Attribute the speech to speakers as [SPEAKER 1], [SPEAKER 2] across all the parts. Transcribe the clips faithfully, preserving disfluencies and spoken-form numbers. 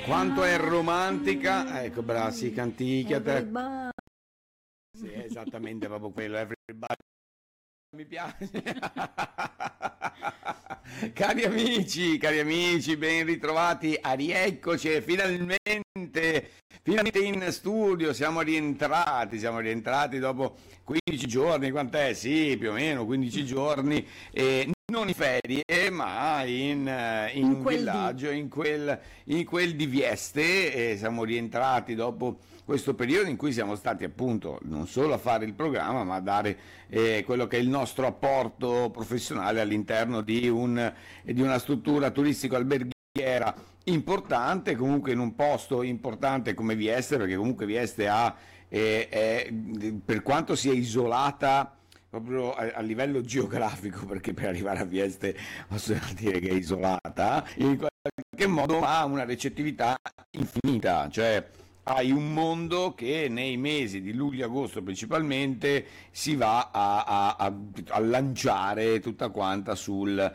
[SPEAKER 1] Quanto è romantica, ecco, brava, sì, canticchia te. Sì, è esattamente proprio quello, everybody. Mi piace. Cari amici, cari amici, ben ritrovati a rieccoci, finalmente, finalmente in studio, siamo rientrati, siamo rientrati dopo quindici giorni, quant'è? Sì, più o meno quindici giorni, e non in ferie, ma in, in, in un villaggio, di... in, quel, in quel di Vieste, e siamo rientrati dopo questo periodo in cui siamo stati appunto non solo a fare il programma, ma a dare eh, quello che è il nostro apporto professionale all'interno di, un, di una struttura turistico-alberghiera importante, comunque in un posto importante come Vieste, perché comunque Vieste ha, eh, è, per quanto sia isolata proprio a, a livello geografico, perché per arrivare a Vieste posso dire che è isolata, in qualche modo ha una recettività infinita, cioè hai un mondo che nei mesi di luglio e agosto principalmente si va a, a, a, a lanciare tutta quanta sul,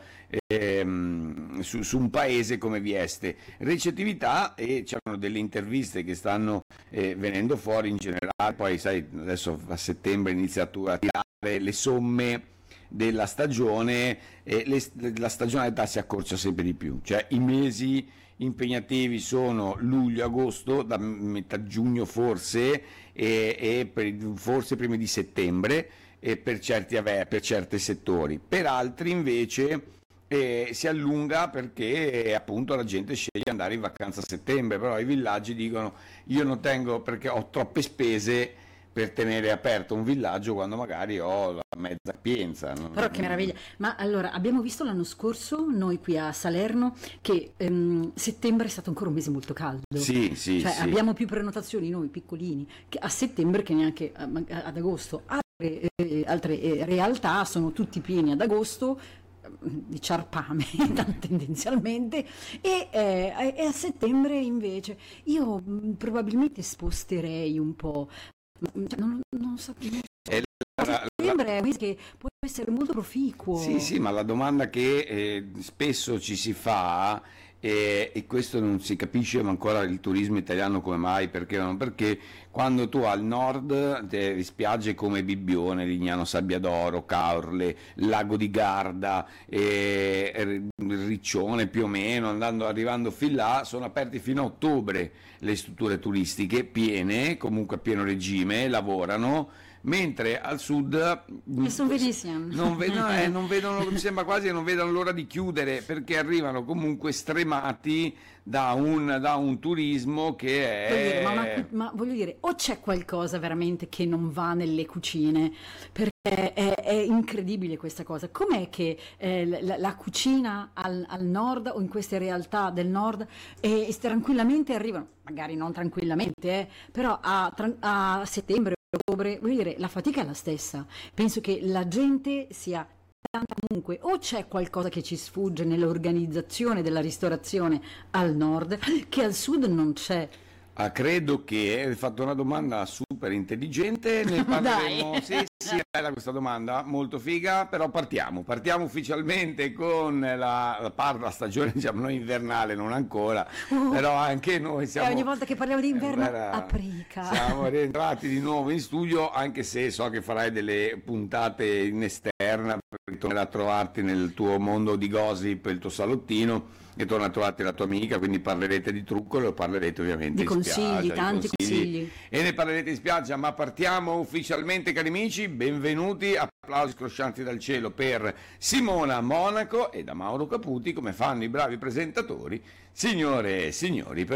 [SPEAKER 1] ehm, su, su un paese come Vieste. Recettività, e c'erano delle interviste che stanno eh, venendo fuori in generale, poi sai adesso a settembre inizia a tirare le somme della stagione, e le, la stagionalità si accorcia sempre di più, cioè i mesi impegnativi sono luglio, agosto, da metà giugno forse, e, e per, forse primi di settembre, e per certi per certi settori, per altri invece eh, si allunga perché appunto la gente sceglie di andare in vacanza a settembre, però i villaggi dicono io non tengo perché ho troppe spese per tenere aperto un villaggio quando magari ho la mezza capienza.
[SPEAKER 2] Però che meraviglia. Ma allora, abbiamo visto l'anno scorso, noi qui a Salerno, che ehm, settembre è stato ancora un mese molto caldo.
[SPEAKER 1] Sì, sì,
[SPEAKER 2] cioè,
[SPEAKER 1] sì.
[SPEAKER 2] Abbiamo più prenotazioni noi piccolini che a settembre che neanche a, ad agosto. Altre, eh, altre eh, realtà sono tutti pieni ad agosto, di ciarpame tendenzialmente, e, eh, e a settembre invece io mh, probabilmente sposterei un po'. Cioè, non, non so, non so.
[SPEAKER 1] La,
[SPEAKER 2] settembre è un mese che può essere molto proficuo.
[SPEAKER 1] Sì, sì, ma la domanda che eh, spesso ci si fa, eh, e questo non si capisce ma ancora il turismo italiano come mai, perché non perché, quando tu al nord te, spiagge come Bibbione, Lignano Sabbiadoro, Caorle, Lago di Garda, eh, Riccione più o meno, andando, arrivando fin là, sono aperti fino a ottobre le strutture turistiche, piene, comunque a pieno regime, lavorano, mentre al sud non vedono, eh, non vedono, mi sembra quasi che non vedano l'ora di chiudere, perché arrivano comunque stremati da un, da un turismo che è...
[SPEAKER 2] Voglio dire, ma, una, ma voglio dire, o c'è qualcosa veramente che non va nelle cucine, perché è, è incredibile questa cosa. Com'è che eh, la, la cucina al, al nord, o in queste realtà del nord, eh, tranquillamente arrivano, magari non tranquillamente, eh, però a, a settembre, ottobre, voglio dire, la fatica è la stessa. Penso che la gente sia tanta comunque, o c'è qualcosa che ci sfugge nell'organizzazione della ristorazione al nord che al sud non c'è.
[SPEAKER 1] Ah, credo che hai fatto una domanda super intelligente, ne parleremo. Sì, sì, è bella questa domanda, molto figa, però partiamo, partiamo ufficialmente con la, la, par- la stagione, diciamo, noi invernale, non ancora, uh, però anche noi siamo...
[SPEAKER 2] E ogni volta che parliamo di inverno, eh, aprica.
[SPEAKER 1] Siamo rientrati di nuovo in studio, anche se so che farai delle puntate in esterna, per tornare a trovarti nel tuo mondo di gossip, il tuo salottino, e torna a trovarti la tua amica, quindi parlerete di truccolo e parlerete ovviamente
[SPEAKER 2] di
[SPEAKER 1] in
[SPEAKER 2] consigli,
[SPEAKER 1] spiaggia,
[SPEAKER 2] tanti
[SPEAKER 1] di consigli,
[SPEAKER 2] consigli,
[SPEAKER 1] e ne parlerete in spiaggia. Ma partiamo ufficialmente, cari amici, benvenuti, applausi scroscianti dal cielo per Simona Monaco e da Mauro Caputi, come fanno i bravi presentatori. Signore e signori, per